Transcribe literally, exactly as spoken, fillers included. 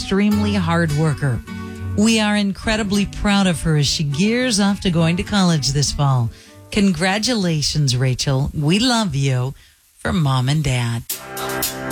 extremely hard worker. We are incredibly proud of her as she gears off to going to college this fall. Congratulations, Rachel. We love you. From Mom and Dad.